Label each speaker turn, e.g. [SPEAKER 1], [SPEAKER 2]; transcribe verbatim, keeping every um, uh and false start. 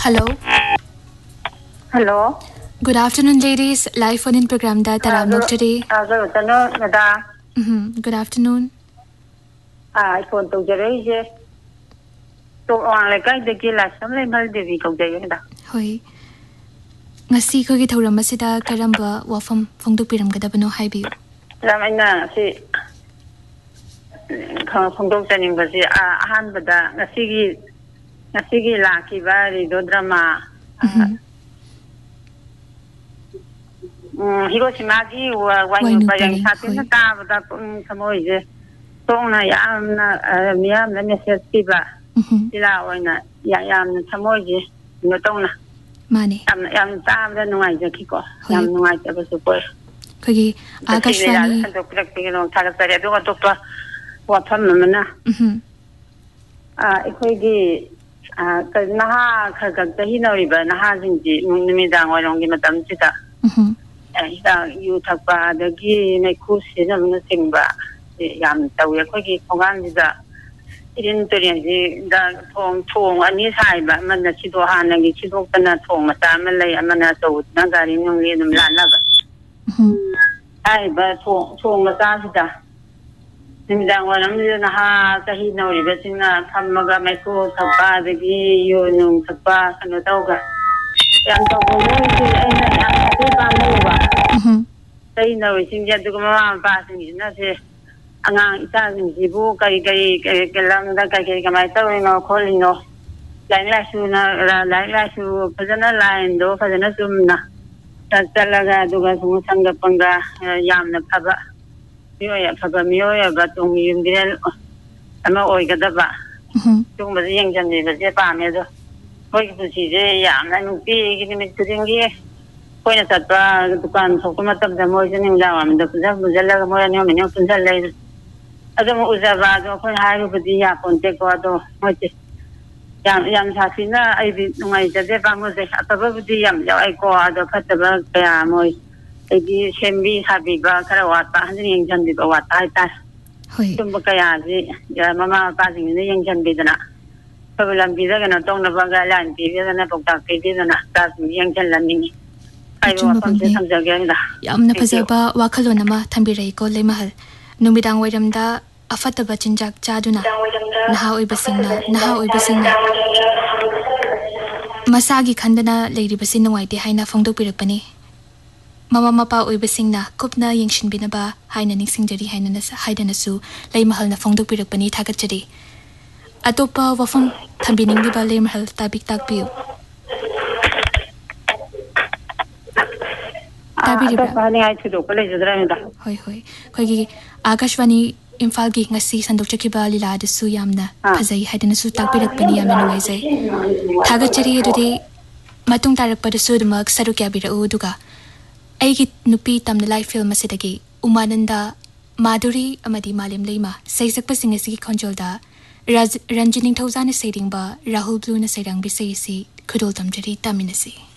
[SPEAKER 1] Hello.
[SPEAKER 2] Hello.
[SPEAKER 1] Good afternoon, ladies. Live phone in program da Taram Nok today.
[SPEAKER 2] Ah, good afternoon, Nada.
[SPEAKER 1] Mm-hmm. Good afternoon.
[SPEAKER 2] Ah, I phone to Jerry. So on like I the killer, some level Devi Kogda.
[SPEAKER 1] Hoi. Ngasi ko gi thoram masida karamba wafam phongdu piram gadabano haibiu.
[SPEAKER 2] Ramana si Phongdok taning basi ahan bada ngasigi ngasigi laki ba rido drama. Hiroshima gi wainu bayang satin na ta bada samoi je tong na yam na miyam na message tiba sila oina ya yam na samoi je no tong na
[SPEAKER 1] Mane.
[SPEAKER 2] Yam yam ta bada nungai je kiko yam nungai je ba super.
[SPEAKER 1] Kagi Agashwani
[SPEAKER 2] Santo Plek Pino Tagatari do to what phenomena. Ah ikhoigi ah naha khagta hi no riba naha jinji numidang wailong gi matam sita.
[SPEAKER 1] Mhm.
[SPEAKER 2] Ida yu thakpa dagi mai khu sinam na singba yam tawi ikhoigi khongan jida irin torian ji da thong thong ani sai ba man na chido hana gi chido kana thong mata man lei amana to na gari nung li num la na ba.
[SPEAKER 1] Mhm.
[SPEAKER 2] Ai ba thong thong mata sida nimdang walam na ha sahi no ri besina thammaga mai ko thapa dagi yu nung thapa kano tawga yam to bo ni ji ai na ya te ba mo ba
[SPEAKER 1] Mhm.
[SPEAKER 2] sai no ri sing ja du ma ba sing na se angang ita sing ji bu kai kai kelam da kai kai kamai taw no kholi no lai la su na lai la su phajana line do phajana sumna tatalaga duga su sanga panga yam na phaba Mioya Papa Mioya, but on you didn't. I'm not going to the Tung was young and the Japan. Going to see the yam and be giving it to the point at the pan for come up the motion down. The Puzella more than you know, I don't know about open high with the yap on take auto. Yam Yam Safina, I did my Japan was above the yam. I go out of Patabar Moy. Egi sembi habi ba kara wata hani yang jan di ba wata ita tumba kaya ji ya mama pa sing ni yang jan bi dana pabulam bi da na tong na ba ga lan bi da na pok ta ke di dana ta sing yang jan lan ni ai wa pam se tham ja ge da
[SPEAKER 1] yamna phajaba wakhalona ma thambirai ko lemahal numidang wairamda afataba chinjak chaduna naha oibasingna naha oibasingna masagi khandana leiribasin nuwaite haina phongdok pirakpani Mama mapa oibasingna kupna yengshin binaba haina ningsingjari haina haidanasu leimahal na phongdok pirakpani thagatjari atopa wafam thambining liba leimahal tabik takpiu tabiriba
[SPEAKER 2] pani ai chu do kale jadra da
[SPEAKER 1] hoi hoi khoigi Agashwani Imphal gi ngasi sandok chakiba lila dasu yamna phajai haidanasu takpirakpani yamna nuwaijai thagatjari adudi matung tarakpadasu dumak sarukya birau duga Aigi nupi tamna live film asidagi Umananda Madhuri amadi Malim Leima saisakpa singasi konjolda Ranjining Thawzana Saidingba Rahul Blue na Sairang Bisayisi Kudol Tamjari Taminasi